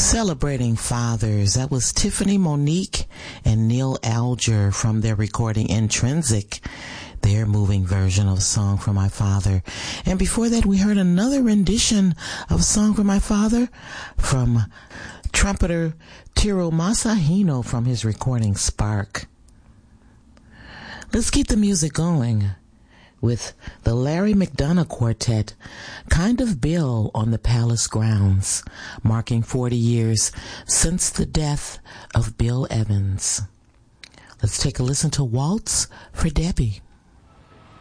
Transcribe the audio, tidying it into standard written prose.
Celebrating Fathers. That was Tiffany Monique and Neil Alger from their recording Intrinsic, their moving version of Song for My Father. And before that, we heard another rendition of Song for My Father from trumpeter Tiro Masahino from his recording Spark. Let's keep the music going with the Larry McDonough Quartet, Kind of Bill on the Palace grounds, marking 40 years since the death of Bill Evans. Let's take a listen to Waltz for Debbie.